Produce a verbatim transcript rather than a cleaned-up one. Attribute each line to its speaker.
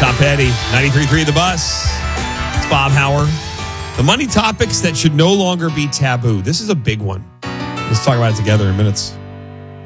Speaker 1: Tom Petty, ninety-three point three The Bus. It's Bob Howard. The money topics that should no longer be taboo. This is a big one. Let's talk about it together in minutes.